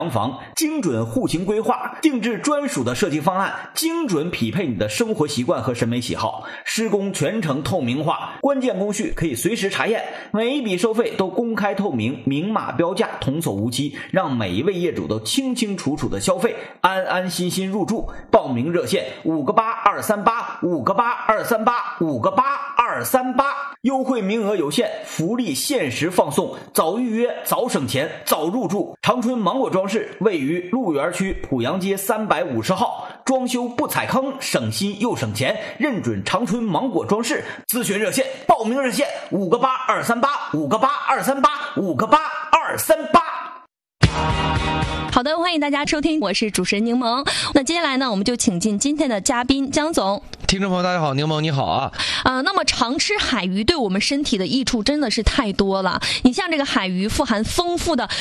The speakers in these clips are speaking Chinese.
房精准户型规划，定制专属的设计方案，精准匹配你的生活习惯和审美喜好。施工全程透明化，关键工序可以随时查验，每一笔收费都公开透明，明码标价，童叟无欺，让每一位业主都清清楚楚的消费，安安心心入住。报名热线5个8 238 5个8 238 5个8 238，优惠名额有限，福利限时放送，早预约早省钱早入住。长春芒果装饰位于鹿园区濮阳街350号，装修不踩坑，省心又省钱，认准长春芒果装饰。咨询热线报名热线5个8 238 5个8 238 5个8 238。 好的，欢迎大家收听，我是主持人柠檬。那接下来呢，我们就请进今天的嘉宾江总。 听众朋友大家好，柠檬你好啊。 那么常吃海鱼对我们身体的益处真的是太多了。你像这个海鱼富含丰富的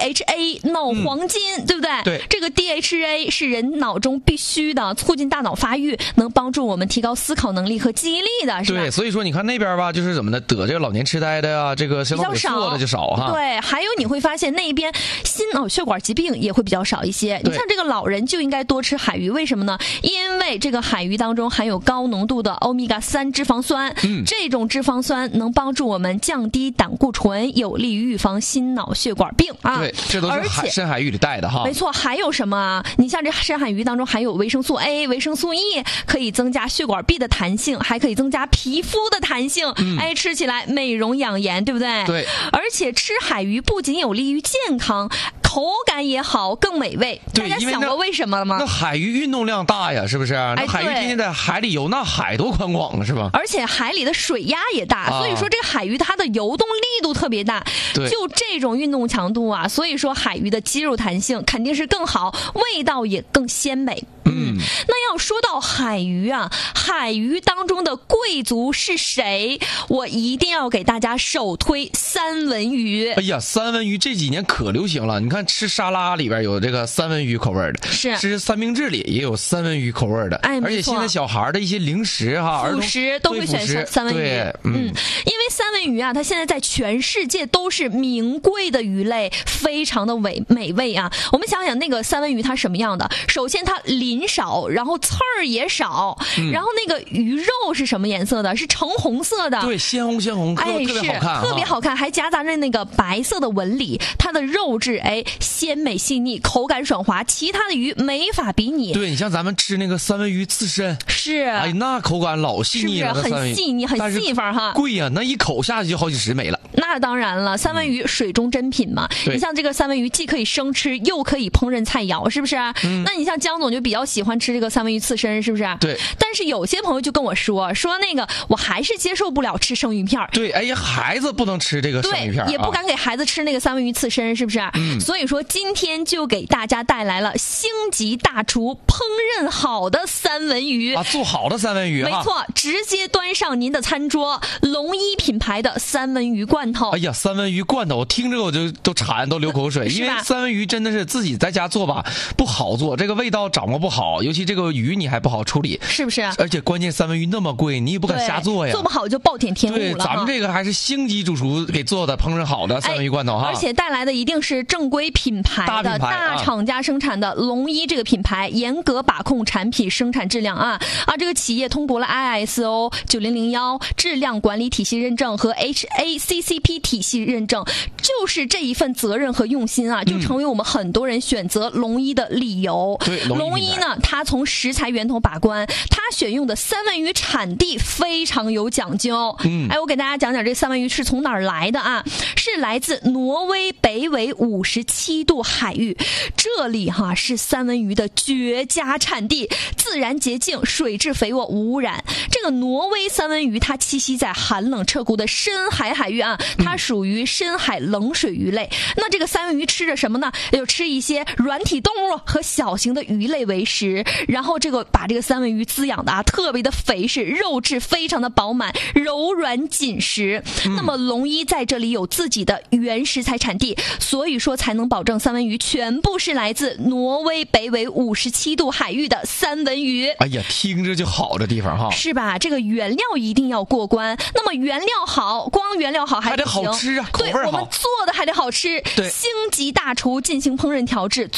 DHA 脑黄金，对不对？ 对。 这个 DHA 是人脑中必须的，促进大脑发育，能帮助我们提高思考能力和记忆力的，是吧？ 对，所以说你看那边吧，就是怎么的得这个老年痴呆的呀，这个小脑萎缩的就少哈。 对，还有你会发现那边心脑血管疾病也会比较少一些。你像这个老人就应该多吃海鱼，为什么呢？因为这个海鱼当中含有高浓度的欧米伽3脂肪酸，这种脂肪酸能帮助我们降低胆固醇，有利于预防心脑血管病啊。 对，这都是深海鱼里带的哈。 没错，还有什么啊？你像这深海鱼当中含有维生素 A、维生素 E， 可以增加血管壁的弹性，还可以增加皮肤的弹性。吃起来美容养颜，对不对？ 对。 而且吃海鱼不仅有利于健康，口感也好，更美味。大家想过为什么吗？ 那海鱼运动量大呀，是不是？那海鱼天天在海里游，那海多宽广啊，是吧？ 而且海里的水压也大，所以说这个海鱼它的游动力度特别大。就这种运动强度啊，所以说海鱼的肌肉弹性肯定是更好，味道也更鲜美。那要说到海鱼啊，海鱼当中的贵族是谁？我一定要给大家首推三文鱼。 哎呀，三文鱼这几年可流行了，你看吃沙拉里边有这个三文鱼口味的， 是吃三明治里也有三文鱼口味的，而且现在小孩的一些零食哈， 辅食都会选三文鱼。因为三文鱼啊，它现在在全世界都是名贵的鱼类，非常的美味啊。我们想想那个三文鱼它什么样的？首先它鳞少，然后刺儿也少，然后那个鱼肉是什么颜色的？是橙红色的。 对，鲜红，特别好看， 特别好看，还夹杂着那个白色的纹理。它的肉质鲜美细腻，口感爽滑，其他的鱼没法比拟。 对，你像咱们吃那个三文鱼刺身， 是， 那口感老细腻了， 是不是很细腻，很细缝哈？ 贵呀，那一口下去就好几十没了。 那当然了，三文鱼水中珍品嘛。你像这个三文鱼，既可以生吃，又可以烹饪菜肴，是不是？那你像江总就比较喜欢吃这个三文鱼刺身，是不是？ 对。 但是有些朋友就跟我说那个我还是接受不了吃生鱼片。 对，孩子不能吃这个生鱼片， 也不敢给孩子吃那个三文鱼刺身，是不是？所以说今天就给大家带来了星级大厨烹饪好的三文鱼啊，做好的三文鱼， 没错，直接端上您的餐桌，龙一品牌的三文鱼罐头。 哎呀，三文鱼罐头，我听着我就都馋，都流口水，因为三文鱼真的是自己在家做吧不好做，这个味道掌握不好，尤其这个鱼你还不好处理， 是不是？ 而且关键三文鱼那么贵，你也不敢瞎做呀， 做不好就暴殄天物了。 对，咱们这个还是星级主厨给做的，烹饪好的三文鱼罐头哈， 而且带来的一定是正规品牌的大厂家生产的龙一这个品牌，严格把控产品生产质量啊！这个企业通过了 ISO 9001质量管理体系认证和 HACCP 体系认证，就是这一份责任和用心啊，就成为我们很多人选择龙一的理由。 对， 龙一呢，它从食材源头把关，它选用的三文鱼产地非常有讲究。我给大家讲讲这三文鱼是从哪儿来的啊？是来自挪威北纬57度海域，这里是三文鱼的绝佳产地，自然洁净，水质肥沃，无污染。这个挪威三文鱼它栖息在寒冷彻骨的深海海域啊，它属于深海冷水鱼类。那这个三文鱼吃着什么呢？就吃一些软体动物和小型的鱼类为食，然后把这个三文鱼滋养的特别的肥实，肉质非常的饱满，柔软紧实。那么龙一在这里有自己的原食材产地，所以说才能保证三文鱼全部是来自挪威北纬57度海域的三文鱼。 哎呀，听着就好的地方哈， 是吧？这个原料一定要过关。那么原料好，光原料好还得好吃啊，口味好， 对，我们做的还得好吃。 对， 星级大厨进行烹饪调制，